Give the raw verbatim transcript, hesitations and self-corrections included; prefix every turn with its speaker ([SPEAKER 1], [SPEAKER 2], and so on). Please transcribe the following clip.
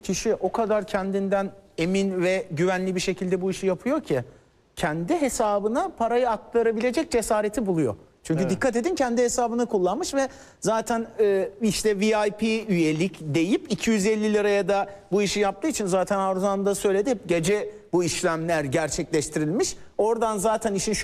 [SPEAKER 1] Kişi o kadar kendinden emin ve güvenli bir şekilde bu işi yapıyor ki kendi hesabına parayı aktarabilecek cesareti buluyor. Çünkü evet. Dikkat edin, kendi hesabını kullanmış ve zaten e, işte V I P üyelik deyip iki yüz elli liraya da bu işi yaptığı için zaten Arzu Hanım da söyledi, hep gece bu işlemler gerçekleştirilmiş. Oradan zaten işin şu